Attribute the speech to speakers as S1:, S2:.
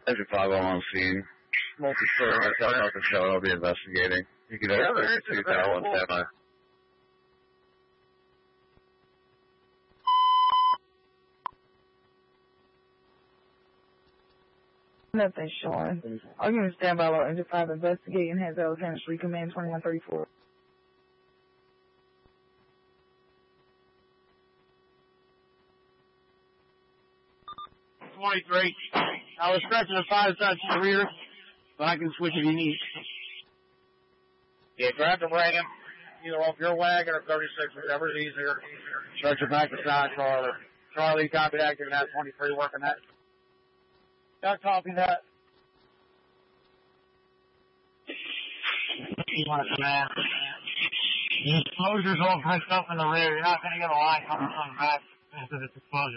S1: Entry 5 on scene. Multi-story hotel off the show. I'll be investigating. You can go there to that one, standby.
S2: Nothing showing. I'm going to stand by low Engine 5 investigating has Alexander Street Command 2134.
S3: 23. I was stretching the 5 sides to the rear, but I can switch if you need. Yeah, grab the wagon, either off your wagon or 36, whatever's easier. Stretch it back to side, Charlie. Charlie, copy that, giving that 23 working that. Got copy that. You want to command. The exposure's all picked up in the rear. You're not going to get a line coming from the back because it's exposure.